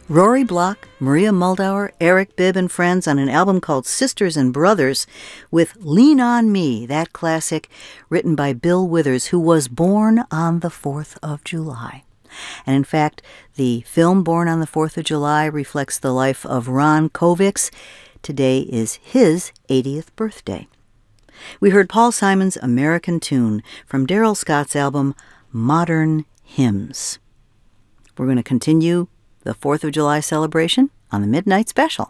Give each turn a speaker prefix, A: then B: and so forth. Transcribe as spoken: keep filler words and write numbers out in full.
A: Rory Block, Maria Muldaur, Eric Bibb and friends on an album called Sisters and Brothers with Lean on Me, that classic written by Bill Withers, who was born on the fourth of July. And in fact, the film Born on the fourth of July reflects the life of Ron Kovics. Today is his eightieth birthday. We heard Paul Simon's American Tune from Daryl Scott's album Modern Hymns. We're going to continue the fourth of July celebration on the Midnight Special.